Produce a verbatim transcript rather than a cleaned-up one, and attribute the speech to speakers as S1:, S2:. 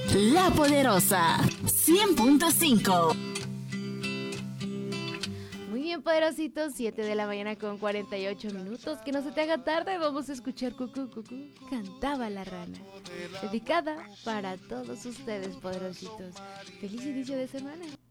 S1: La Poderosa cien punto cinco.
S2: Muy bien, poderositos, siete de la mañana con cuarenta y ocho minutos. Que no se te haga tarde, vamos a escuchar Cucú, Cucú, cantaba la rana. Dedicada para todos ustedes, poderositos. Feliz inicio de semana.